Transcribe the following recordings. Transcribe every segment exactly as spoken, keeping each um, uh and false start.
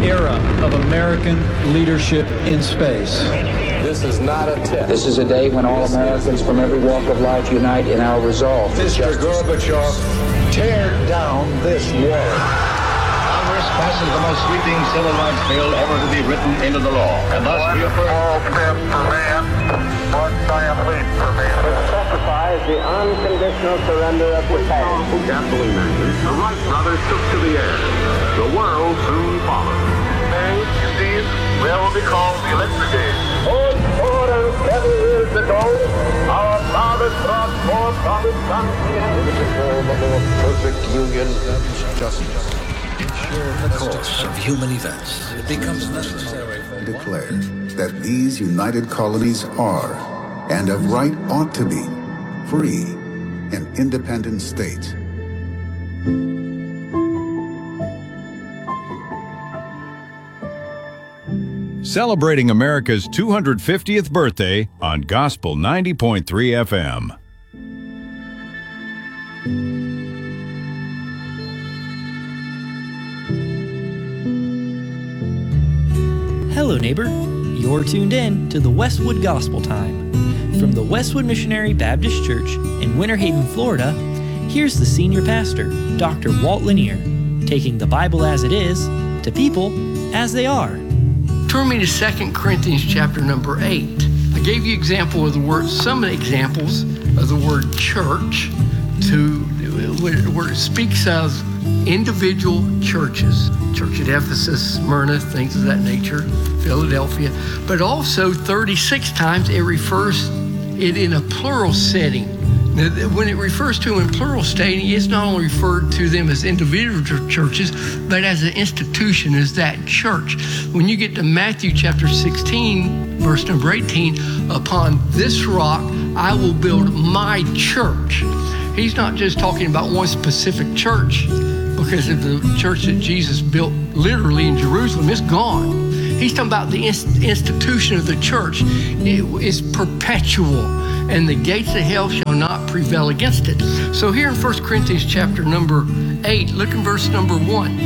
era of American leadership in space. This is not a test. This is a day when all Americans from every walk of life unite in our resolve. Mister Gorbachev, tear down this wall. Congress passes the most sweeping civil rights bill ever to be written into the law, and thus we affirm. Small step for man, one giant leap for man. It specifies the unconditional surrender of Japan. Gasoline engines, the Wright brothers took to the air. The world soon followed. May, indeed, will be called the electric age. Oh, four and seven years ago, our fathers brought forth from his country and to form a more perfect union of justice. In the course of human events, it becomes necessary for declare that these united colonies are, and of right ought to be, free and independent states. Celebrating America's two hundred fiftieth birthday on Gospel ninety point three F M. Hello, neighbor. You're tuned in to the Westwood Gospel Time. From the Westwood Missionary Baptist Church in Winter Haven, Florida, here's the senior pastor, Doctor Walt Lanier, taking the Bible as it is to people as they are. Turn me to Second Corinthians chapter number eight. I gave you example of the word, some examples of the word church, to where it speaks of individual churches. Church at Ephesus, Smyrna, things of that nature, Philadelphia. But also thirty-six times it refers it in a plural setting. Now, when it refers to them in plural stating, it's not only referred to them as individual churches, but as an institution, as that church. When you get to Matthew chapter sixteen, verse number eighteen, upon this rock I will build my church. He's not just talking about one specific church, because of the church that Jesus built literally in Jerusalem, it's gone. He's talking about the inst- institution of the church. It is perpetual, and the gates of hell shall not prevail against it. So here in First Corinthians chapter number eight, look in verse number one.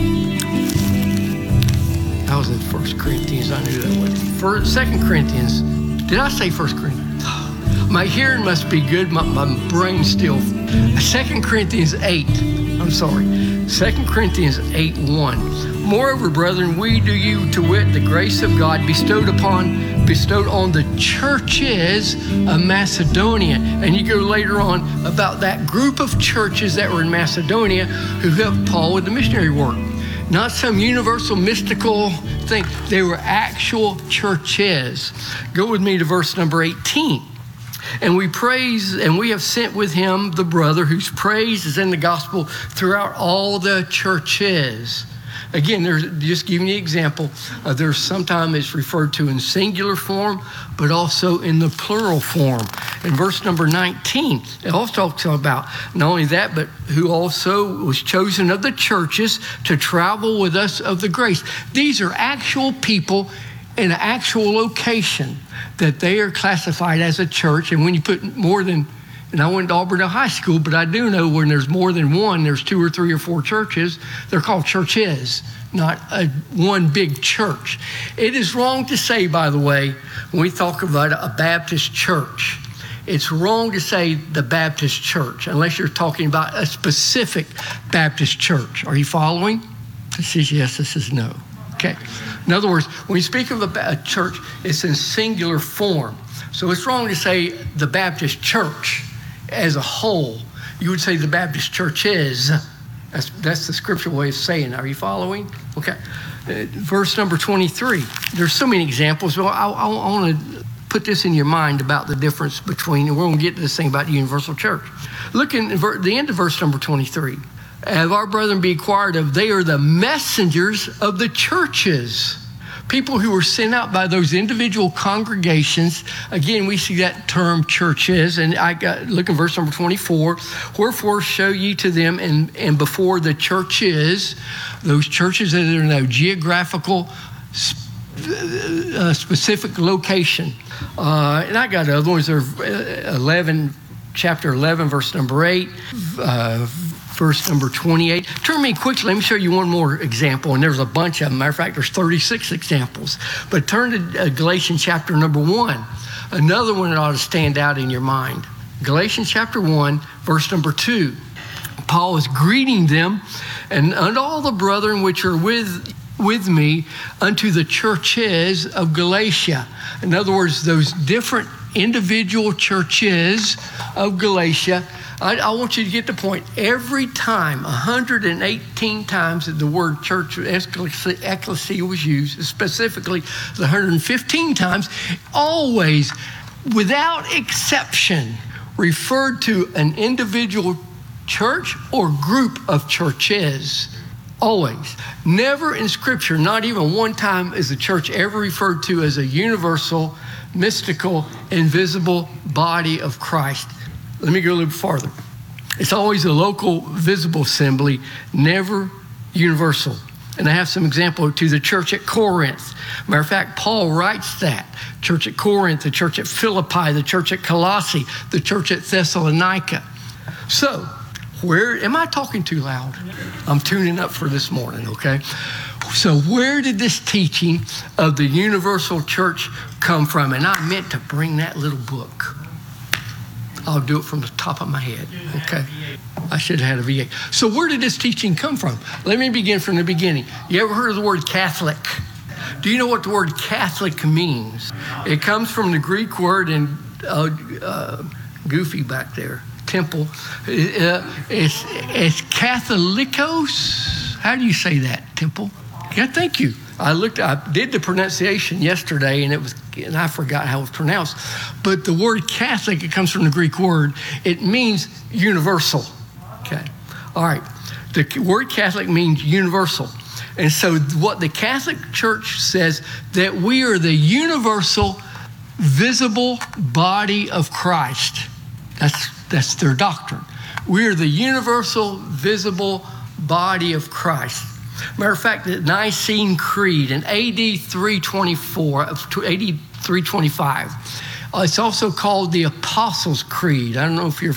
I was in First Corinthians, I knew that was. For Second Corinthians, did I say First Corinthians? My hearing must be good, my, my brain still. Second Corinthians eight, I'm sorry. Second Corinthians eight one. Moreover, brethren, we do you to wit the grace of God bestowed upon, bestowed on the churches of Macedonia. And you go later on about that group of churches that were in Macedonia who helped Paul with the missionary work. Not some universal mystical thing. They were actual churches. Go with me to verse number eighteen. And we praise, and we have sent with him the brother whose praise is in the gospel throughout all the churches. Again, there's just giving you an example. Uh, there's sometimes it's referred to in singular form, but also in the plural form. In verse number nineteen, it also talks about not only that, but who also was chosen of the churches to travel with us of the grace. These are actual people in an actual location that they are classified as a church. And when you put more than, and I went to Auburndale High School, but I do know when there's more than one, there's two or three or four churches, they're called churches, not a, one big church. It is wrong to say, by the way, when we talk about a Baptist church, it's wrong to say the Baptist church, unless you're talking about a specific Baptist church. Are you following? This is yes, this is no. Okay. In other words, when you speak of a, a church, it's in singular form. So it's wrong to say the Baptist church as a whole. You would say the Baptist church is. That's, that's the scriptural way of saying it. Are you following? Okay. Uh, verse number twenty-three. There's so many examples. Well, I, I, I want to put this in your mind about the difference between, and we're going to get to this thing about the universal church. Look in ver- the end of verse number twenty-three. Have our brethren be inquired of, they are the messengers of the churches. People who were sent out by those individual congregations. Again, we see that term churches, and I got, look in verse number twenty-four. Wherefore show ye to them and, and before the churches, those churches that are in a geographical uh, specific location. Uh, and I got other ones. There are eleven, chapter eleven, verse number eight. Uh, verse number twenty-eight. Turn me quickly. Let me show you one more example. And there's a bunch of them. Matter of fact, there's thirty-six examples. But turn to uh, Galatians chapter number one. Another one that ought to stand out in your mind. Galatians chapter one, verse number two. Paul is greeting them, and unto all the brethren which are with with me unto the churches of Galatia. In other words, those different individual churches of Galatia. I, I want you to get the point. Every time, one hundred eighteen times that the word church, ecclesia, was used, specifically the one hundred fifteen times, always, without exception, referred to an individual church or group of churches. Always. Never in Scripture, not even one time, is the church ever referred to as a universal, mystical, invisible body of Christ. Let me go a little farther. It's always a local, visible assembly, never universal. And I have some example to the church at Corinth. Matter of fact, Paul writes that. Church at Corinth, the church at Philippi, the church at Colossae, the church at Thessalonica. So, where, am I talking too loud? I'm tuning up for this morning, okay? So where did this teaching of the universal church come from? And I meant to bring that little book. I'll do it from the top of my head, okay? I should have had a V eight. So where did this teaching come from? Let me begin from the beginning. You ever heard of the word Catholic? Do you know what the word Catholic means? It comes from the Greek word, and uh, uh, Goofy back there, temple. Uh, it's, it's Catholicos. How do you say that, temple? Yeah, thank you. I looked, I did the pronunciation yesterday, and it was, and I forgot how it was pronounced. But the word Catholic, it comes from the Greek word. It means universal. Okay. All right. The word Catholic means universal. And so what the Catholic Church says, that we are the universal, visible body of Christ. That's, that's their doctrine. We are the universal, visible body of Christ. Matter of fact, the Nicene Creed in A D three twenty-four, A D three twenty-five, uh, it's also called the Apostles' Creed. I don't know if you're